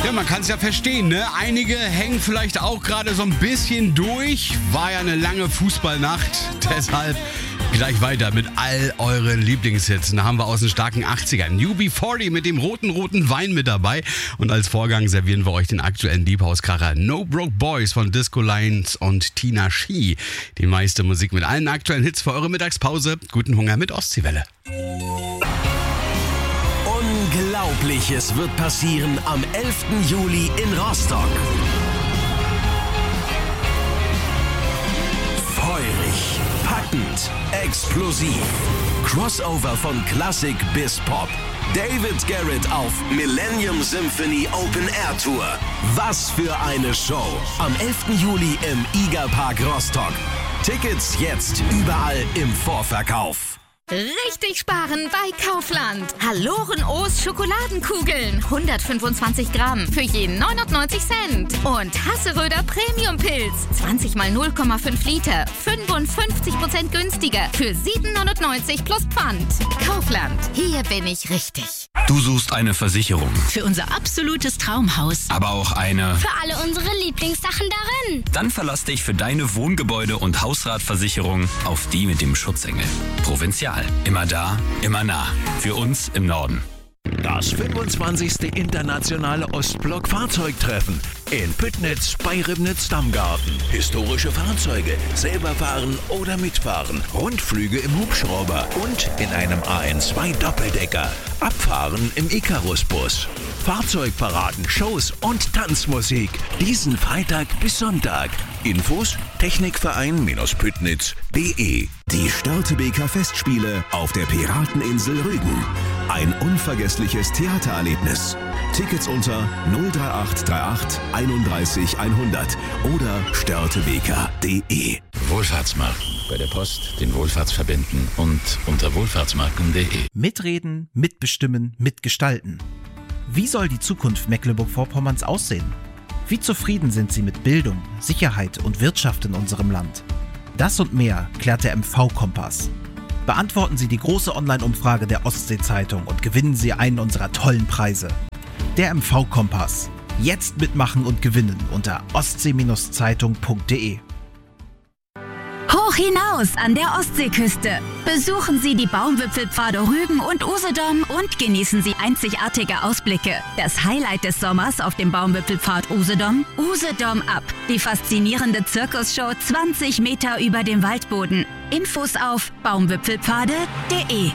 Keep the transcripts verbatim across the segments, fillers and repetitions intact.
Ja, man kann es ja verstehen, ne? Einige hängen vielleicht auch gerade so ein bisschen durch. War ja eine lange Fußballnacht, deshalb gleich weiter mit all euren Lieblingshits. Da haben wir aus den starken achtzigern U B vierzig mit dem roten, roten Wein mit dabei. Und als Vorgang servieren wir euch den aktuellen Liebhauskracher No Broke Boys von Disco Lines und Tina Schie. Die meiste Musik mit allen aktuellen Hits für eure Mittagspause. Guten Hunger mit Ostseewelle. Unglaubliches wird passieren am elften Juli in Rostock. Feurig, packend, explosiv. Crossover von Klassik bis Pop. David Garrett auf Millennium Symphony Open Air Tour. Was für eine Show. Am elften Juli im Iga Park Rostock. Tickets jetzt überall im Vorverkauf. Richtig sparen bei Kaufland. Halloren O's Schokoladenkugeln. hundertfünfundzwanzig Gramm für je neunundneunzig Cent. Und Hasseröder Premium Pilz. zwanzig mal null Komma fünf Liter. fünfundfünfzig Prozent günstiger. Für sieben neunundneunzig plus Pfand. Kaufland. Hier bin ich richtig. Du suchst eine Versicherung. Für unser absolutes Traumhaus. Aber auch eine... Für alle unsere Lieblingssachen darin. Dann verlass dich für deine Wohngebäude- und Hausratversicherung auf die mit dem Schutzengel. Provinzial. Immer da, immer nah. Für uns im Norden. Das fünfundzwanzigste internationale Ostblock-Fahrzeugtreffen in Püttnitz bei Ribnitz-Dammgarten. Historische Fahrzeuge, selber fahren oder mitfahren, Rundflüge im Hubschrauber und in einem A N zwei Doppeldecker, Abfahren im Icarus-Bus. Fahrzeugparaden, Shows und Tanzmusik. Diesen Freitag bis Sonntag. Infos Technikverein-Püttnitz punkt de. Die Störtebeker Festspiele auf der Pirateninsel Rügen. Ein unvergessliches Theatererlebnis. Tickets unter null drei acht drei acht einunddreißig hundert oder störtebeker punkt de. Wohlfahrtsmarken. Bei der Post, den Wohlfahrtsverbänden und unter wohlfahrtsmarken punkt de. Mitreden, mitbestimmen, mitgestalten. Wie soll die Zukunft Mecklenburg-Vorpommerns aussehen? Wie zufrieden sind Sie mit Bildung, Sicherheit und Wirtschaft in unserem Land? Das und mehr klärt der M V-Kompass. Beantworten Sie die große Online-Umfrage der Ostsee-Zeitung und gewinnen Sie einen unserer tollen Preise. Der M V-Kompass. Jetzt mitmachen und gewinnen unter ostsee Zeitung punkt de. Hoch hinaus an der Ostseeküste. Besuchen Sie die Baumwipfelpfade Rügen und Usedom und genießen Sie einzigartige Ausblicke. Das Highlight des Sommers auf dem Baumwipfelpfad Usedom? Usedom Up. Die faszinierende Zirkusshow zwanzig Meter über dem Waldboden. Infos auf baumwipfelpfade punkt de.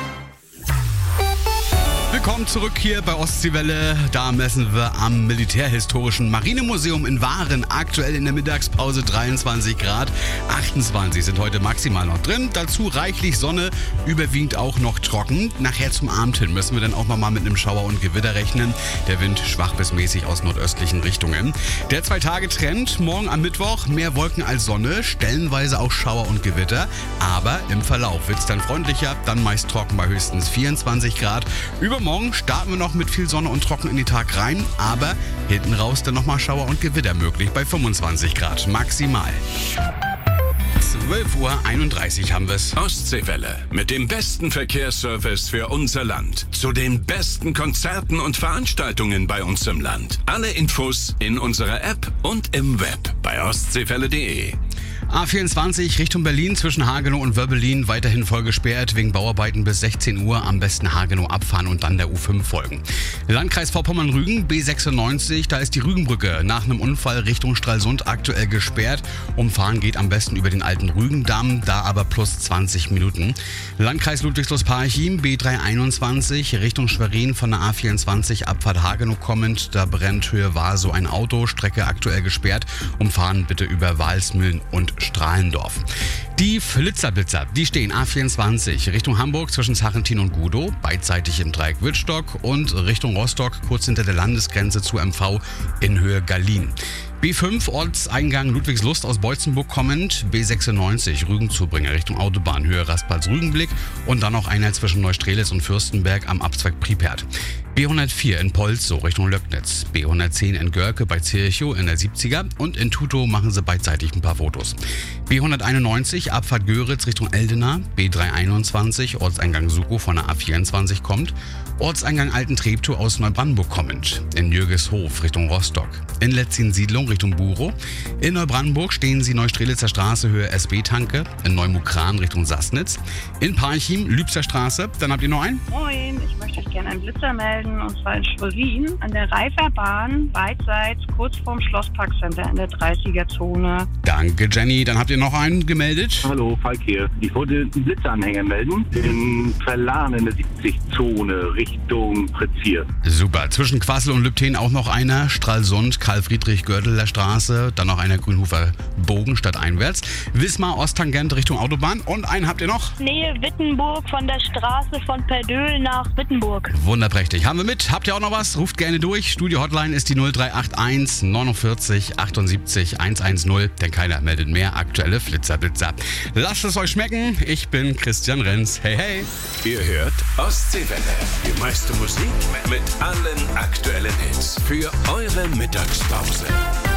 Willkommen zurück hier bei Ostseewelle. Da messen wir am Militärhistorischen Marinemuseum in Waren. Aktuell in der Mittagspause dreiundzwanzig Grad. achtundzwanzig sind heute maximal noch drin. Dazu reichlich Sonne, überwiegend auch noch trocken. Nachher zum Abend hin müssen wir dann auch mal mit einem Schauer und Gewitter rechnen. Der Wind schwach bis mäßig aus nordöstlichen Richtungen. Der Zwei-Tage-Trend, morgen am Mittwoch mehr Wolken als Sonne, stellenweise auch Schauer und Gewitter. Aber im Verlauf wird es dann freundlicher, dann meist trocken bei höchstens vierundzwanzig Grad. Übermorgen starten wir noch mit viel Sonne und trocken in den Tag rein, aber hinten raus dann nochmal Schauer und Gewitter möglich bei fünfundzwanzig Grad maximal. zwölf Uhr einunddreißig haben wir es. Ostseewelle mit dem besten Verkehrsservice für unser Land. Zu den besten Konzerten und Veranstaltungen bei uns im Land. Alle Infos in unserer App und im Web bei ostseewelle punkt de. A vierundzwanzig Richtung Berlin zwischen Hagenow und Wöbbelin weiterhin voll gesperrt wegen Bauarbeiten bis sechzehn Uhr. Am besten Hagenow abfahren und dann der U fünf folgen. Landkreis Vorpommern-Rügen, B sechsundneunzig, da ist die Rügenbrücke nach einem Unfall Richtung Stralsund aktuell gesperrt. Umfahren geht am besten über den alten Rügendamm, da aber plus zwanzig Minuten. Landkreis Ludwigslust-Parchim, B dreihunderteinundzwanzig Richtung Schwerin von der A vierundzwanzig Abfahrt Hagenow kommend. Da brennt Höhe war so ein Auto, Strecke aktuell gesperrt. Umfahren bitte über Walsmühlen und Strahlendorf. Die Flitzerblitzer, die stehen A vierundzwanzig Richtung Hamburg zwischen Sarrentin und Gudow, beidseitig im Dreieck Wittstock und Richtung Rostock kurz hinter der Landesgrenze zu M V in Höhe Gallien. B fünf Ortseingang Ludwigslust aus Beutzenburg kommend, B sechsundneunzig Rügen-Zubringer Richtung Autobahn Höhe Raspals-Rügenblick und dann noch einer zwischen Neustrelitz und Fürstenberg am Abzweig Pripert. B hundertvier in Polz, so Richtung Löcknitz. B hundertzehn in Görke bei Zirchow in der siebziger und in Tutow machen sie beidseitig ein paar Fotos. B hunderteinundneunzig Abfahrt Göritz Richtung Eldena. B dreihunderteinundzwanzig Ortseingang Sukow von der A vierundzwanzig kommt. Ortseingang Alten Treptow aus Neubrandenburg kommend. In Jürgeshof Richtung Rostock. In Letzin-Siedlung Richtung Burow. In Neubrandenburg stehen sie Neustrelitzer Straße Höhe S B-Tanke. In Neumukran Richtung Sassnitz. In Parchim Lübster Straße. Dann habt ihr noch einen? Moin, ich möchte euch gerne einen Blitzer melden. Und zwar in Schwerin an der Reiferbahn, beidseits kurz vorm Schlossparkcenter in der dreißiger-Zone. Danke, Jenny. Dann habt ihr noch einen gemeldet? Hallo, Falk hier. Ich wollte einen Blitzeranhänger melden. In Verlan in der siebzig-Zone Richtung Pretzier. Super. Zwischen Quassel und Lübten auch noch einer. Stralsund, Karl-Friedrich-Gördeler Straße. Dann noch einer Grünhofer Bogen stadteinwärts. Wismar, Osttangent Richtung Autobahn. Und einen habt ihr noch? Nähe Wittenburg von der Straße von Perdöhl nach Wittenburg. Wunderprächtig. Haben wir mit. Habt ihr auch noch was? Ruft gerne durch. Studio-Hotline ist die null drei acht eins neunundvierzig achtundsiebzig hundertzehn. Denn keiner meldet mehr aktuelle Flitzer-Blitzer. Lasst es euch schmecken. Ich bin Christian Renz. Hey, hey. Ihr hört Ostseewelle. Die meiste Musik mit allen aktuellen Hits. Für eure Mittagspause.